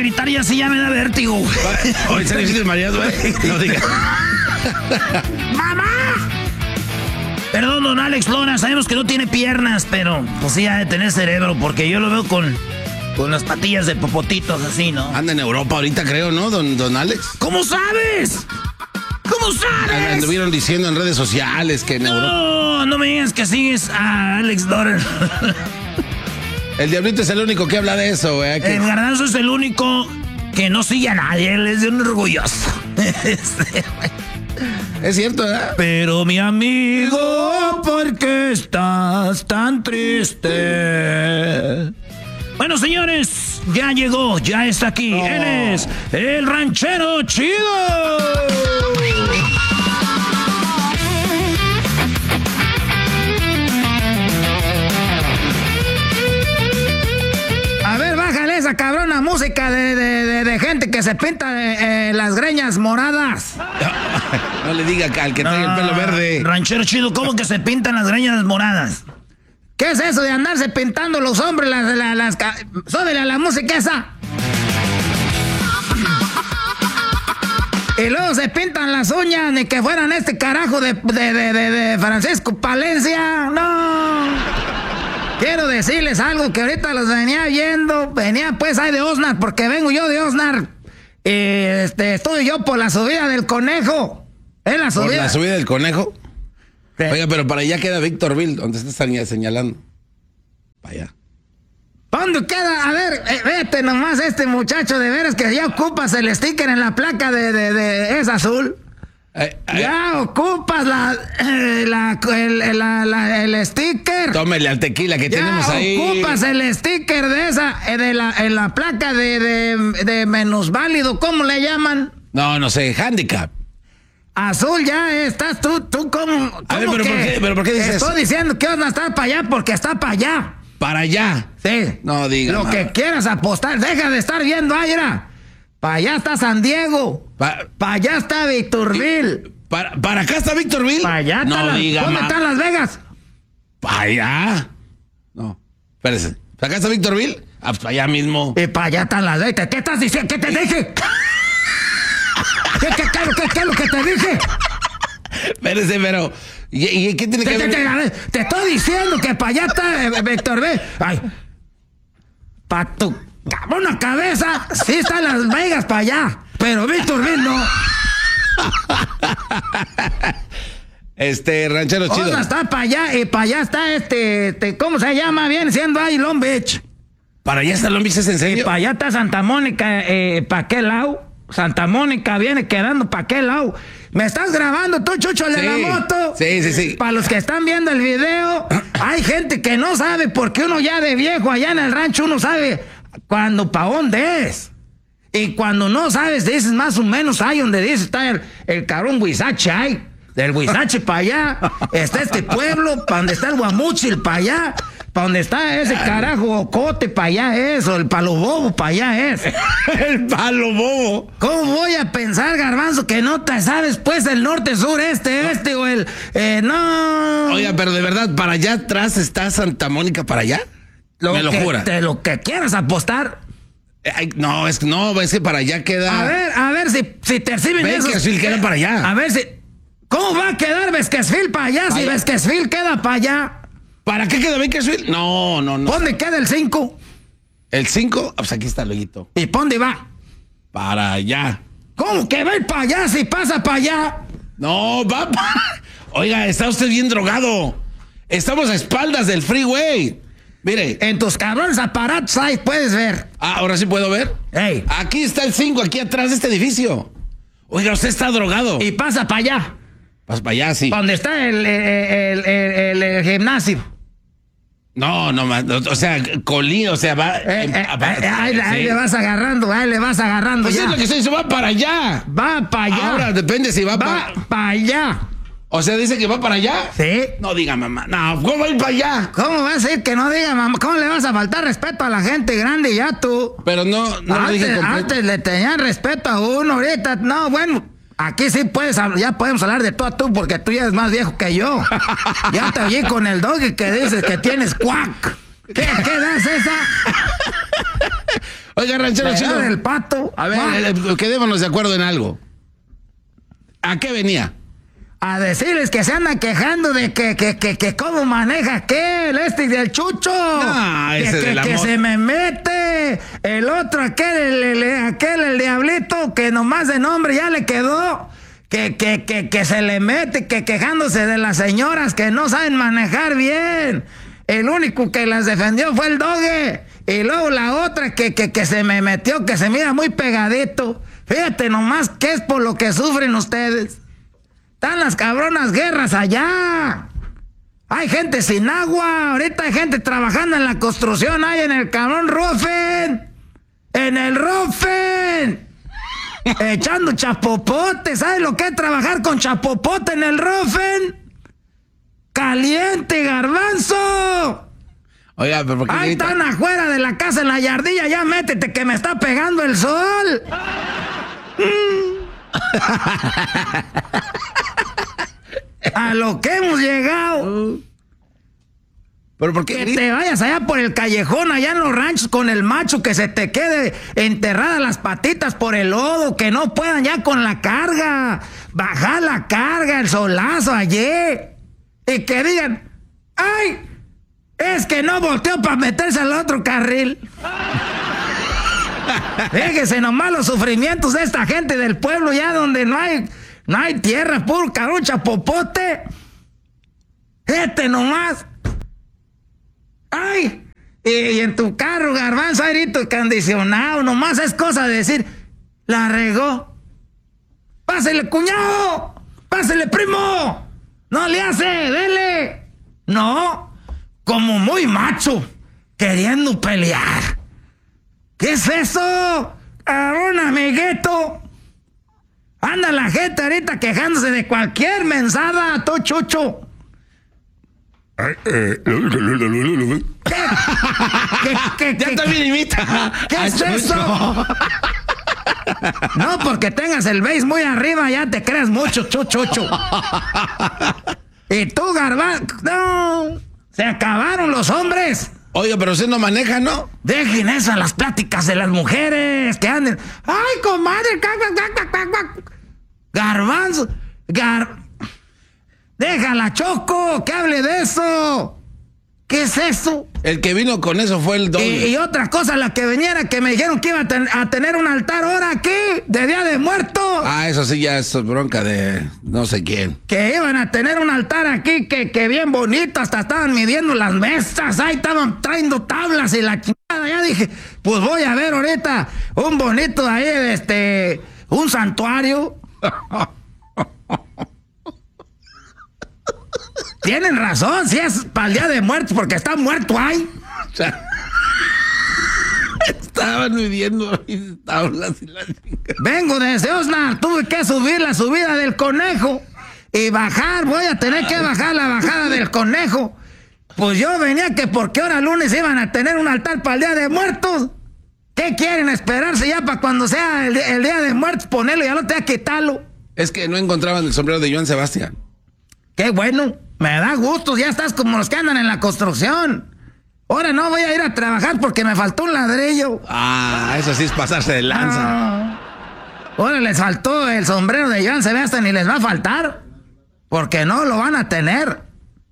gritar y así ya me da vértigo. Hoy se le mareado, no digas. ¡Mamá! Perdón, don Alex Lora, sabemos que no tiene piernas, pero pues sí ha de tener cerebro, porque yo lo veo con las patillas de popotitos así, ¿no? Anda en Europa ahorita, creo, ¿no, don Alex? ¿Cómo sabes? ¿Cómo sabes? Anduvieron diciendo en redes sociales que en Europa... No me digas que sigues a Alex Lora. El Diablito es el único que habla de eso, güey. El Garbanzo es el único que no sigue a nadie, él es de un orgulloso. Es cierto, ¿verdad? Pero mi amigo, ¿por qué estás tan triste? Bueno, señores, ya llegó, ya está aquí. Oh. Él es el ranchero chido. A ver, bájale esa cabrona música de gente que se pinta las greñas moradas. No le diga al que trae el pelo verde. Ranchero chido, ¿cómo que se pintan las greñas moradas? ¿Qué es eso de andarse pintando los hombres súbele a la música esa? Y luego se pintan las uñas ni que fueran este carajo de Francisco Palencia. No. Quiero decirles algo que ahorita los venía viendo. Venía pues ahí de Oxnard, porque vengo yo de Oxnard. Estoy yo por la subida del Conejo. ¿Es la subida? ¿Por la subida del Conejo? Sí. Oiga, pero para allá queda Victorville, donde está señalando. Para allá. ¿Dónde queda? A ver, vete nomás muchacho, de veras que ya ocupas el sticker en la placa es azul. Ya ocupas el sticker. Tómele al tequila que tenemos ahí. Ya ocupas el sticker de esa, en la placa de minusválido, ¿cómo le llaman? No sé, handicap. Azul, ya estás tú ¿cómo? A ver, pero ¿por qué dices eso? Estoy diciendo que vas a estar para allá porque está para allá. ¿Para allá? Sí. No digas. Lo que quieras apostar, deja de estar viendo aire. Para allá está San Diego. Para allá está Victorville. ¿Para acá está Victorville? Para allá está. No diga. ¿Dónde están Las Vegas? ¿Para allá? No. Espérese. ¿Para acá está Victorville? Pues para allá mismo. Y para allá están Las Vegas. ¿Qué estás diciendo? ¿Qué te dije? ¿Qué es lo que te dije? Espérese, pero... ¿Y qué tiene que ver? Te estoy diciendo que para allá está Victorville. Ay. Para tu cabrona cabeza, sí están Las Vegas para allá. Pero Victorville no. Ranchero chido. Otra está para allá y para allá está ¿cómo se llama? Viene siendo ahí Long Beach. ¿Para allá está Long Beach, es en serio? Y para allá está Santa Mónica, ¿para qué lado? Santa Mónica viene quedando para qué lado. ¿Me estás grabando tú, Chucho, el de la moto? Sí. Para los que están viendo el video, hay gente que no sabe porque uno ya de viejo allá en el rancho, uno sabe cuándo, para dónde es. Y cuando no sabes, dices más o menos ahí donde dice está el cabrón Huizache ahí. Del Huizache para allá está este pueblo, para donde está el Guamúchil para allá, para donde está ese carajo Ocote para allá eso, el Palo Bobo para allá es. El Palo Bobo. ¿Cómo voy a pensar, Garbanzo, que no te sabes pues el norte, sur, este o el... no... Oiga, pero de verdad, ¿para allá atrás está Santa Mónica para allá? Me lo jura. Lo que quieras apostar. No, es que para allá queda... A ver si te reciben eso. Bakersfield queda para allá. A ver si... ¿Cómo va a quedar Bakersfield para allá si Bakersfield queda para allá? ¿Para qué queda Bakersfield? No. ¿Dónde queda el 5? ¿El 5? Pues aquí está, luego. ¿Y para dónde va? Para allá. ¿Cómo que va a ir para allá si pasa para allá? No, va Oiga, está usted bien drogado. Estamos a espaldas del freeway. Mire. En tus cabrones aparatos ahí puedes ver. Ahora sí puedo ver. Hey. Aquí está el 5, aquí atrás de este edificio. Oiga, usted está drogado. Y pasa para allá. Pasa para allá, sí. ¿Dónde está el gimnasio? No, o sea, colina, o sea, va... ahí le vas agarrando, Pues ya. es lo que se va para allá. Va para allá. Ahora, depende si va para allá. O sea, dice que va para allá. Sí. No diga, mamá. No, ¿cómo va a ir para allá? ¿Cómo va a ser que no diga, mamá? ¿Cómo le vas a faltar respeto a la gente grande ya tú? Pero no lo dije completo. Antes le tenían respeto a uno, ahorita, no, bueno... Aquí sí ya podemos hablar de tú a tú porque tú ya eres más viejo que yo. Ya te oí con el doggy que dices que tienes cuac. ¿Qué das esa? Oiga, ranchero chido. El pato. A ver, quedémonos de acuerdo en algo. ¿A qué venía? A decirles que se andan quejando de que cómo maneja aquel, del Chucho. No, ese del amor. Que se me mete. El otro, el diablito, que nomás de nombre ya le quedó. Que se le mete, quejándose de las señoras que no saben manejar bien. El único que las defendió fue el Doge. Y luego la otra que se me metió, que se mira muy pegadito. Fíjate nomás que es por lo que sufren ustedes. Están las cabronas guerras allá. Hay gente sin agua. Ahorita hay gente trabajando en la construcción. Hay en el cabrón Rufen. En el Rufen. Echando chapopote. ¿Sabes lo que es trabajar con chapopote en el Rufen? Caliente, garbanzo. Oiga, pero ¿por qué ahí están afuera de la casa en la yardilla. Ya métete que me está pegando el sol. A lo que hemos llegado. ¿Pero por qué? Que te vayas allá por el callejón, allá en los ranchos con el macho, que se te quede enterradas las patitas por el lodo, que no puedan ya con la carga, bajar la carga, el solazo ayer, y que digan, ¡ay! Es que no volteó para meterse al otro carril. Fíjese nomás los sufrimientos de esta gente del pueblo, ya donde no hay tierra, puro carucha, popote. Nomás. ¡Ay! Y en tu carro, garbanzo, airito acondicionado, nomás es cosa de decir, la regó. ¡Pásele, cuñado! ¡Pásele, primo! ¡No le hace! ¡Dele! No, como muy macho, queriendo pelear. ¿Qué es eso? Cabrón, amiguito. Anda la gente ahorita quejándose de cualquier mensada, todo chucho. Ya también imita. ¿Qué es eso? No, porque tengas el bass muy arriba, ya te creas mucho, chucho. Y tú, garbanzo, no, se acabaron los hombres. Oiga, pero usted no maneja, ¿no? Dejen eso a las pláticas de las mujeres que anden. ¡Ay, comadre! Garbanzo. Déjala, Choco, que hable de eso. ¿Qué es eso? El que vino con eso fue el Doble. Y otra cosa, la que viniera, que me dijeron que iba a tener un altar ahora aquí, de Día de Muertos. Ah, eso sí ya es bronca de no sé quién. Que iban a tener un altar aquí, que bien bonito, hasta estaban midiendo las mesas, ahí estaban trayendo tablas y la chingada. Ya dije, pues voy a ver ahorita un bonito ahí, un santuario. Tienen razón, si es para el Día de Muertos, porque está muerto ahí. O sea, estaban midiendo mis tablas y la chingada. Vengo desde Osnar, tuve que subir la subida del conejo y bajar, voy a tener que bajar la bajada del conejo. Pues yo venía que porque ahora lunes iban a tener un altar para el Día de Muertos. ¿Qué quieren esperarse ya para cuando sea el Día de Muertos? Ponerlo y ya no te voy a quitarlo. Es que no encontraban el sombrero de Joan Sebastián. Qué bueno, me da gusto, ya estás como los que andan en la construcción. Ahora no voy a ir a trabajar porque me faltó un ladrillo. Ah, eso sí es pasarse de lanza. Ahora les faltó el sombrero de Joan Sebastián y les va a faltar, porque no lo van a tener.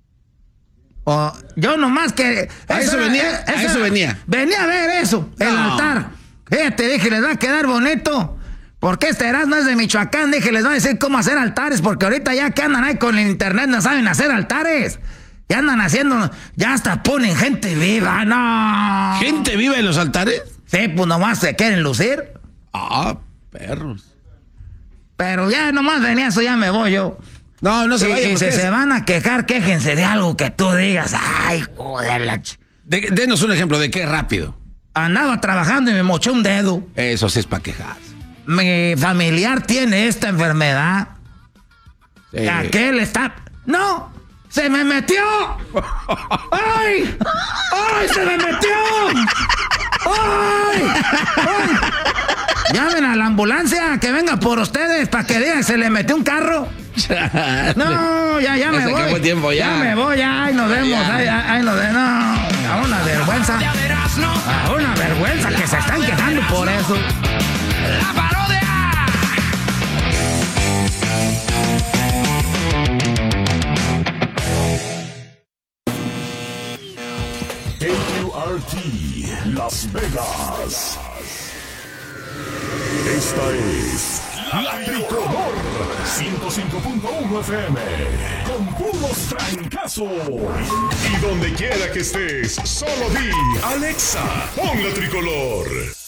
Yo nomás que... Eso venía. Venía a ver eso, el altar. Fíjate, dije, les va a quedar bonito. Porque Erasmo es de Michoacán, dije, les va a decir cómo hacer altares, porque ahorita ya que andan ahí con el internet no saben hacer altares. Ya andan haciendo, ya hasta ponen gente viva, no. ¿Gente viva en los altares? Sí, pues nomás se quieren lucir. Ah, perros. Pero ya nomás venía eso, ya me voy yo. No se vayan. Y si se van a quejar, quéjense de algo que tú digas, ay, joder, Denos un ejemplo de qué rápido. Andaba trabajando y me moché un dedo. Eso sí es para quejarse. Mi familiar tiene esta enfermedad. Sí. Aquel está... ¡No! ¡Se me metió! ¡Ay! ¡Ay! ¡Se me metió! ¡Ay! ¡Ay! Llamen a la ambulancia que venga por ustedes para que digan se le metió un carro. No, ya me voy. Tiempo, ya me voy, ya. Ahí nos vemos. Ahí nos vemos. No, a una vergüenza. A una vergüenza que se están quejando por eso. ¡La parodia! KQRT Las Vegas. Esta es La Tricolor 105.1 FM con puros trancazos. Y donde quiera que estés, solo di Alexa, pon La Tricolor.